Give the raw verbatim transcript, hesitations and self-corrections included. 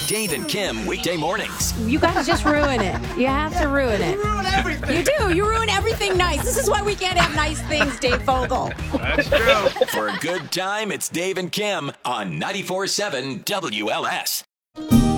Dave and Kim weekday mornings. You guys just ruin it. You have to ruin it. You ruin everything. You do. You ruin everything nice. This is why we can't have nice things, Dave Fogel. That's true. For a good time, it's Dave and Kim on ninety-four point seven W L S.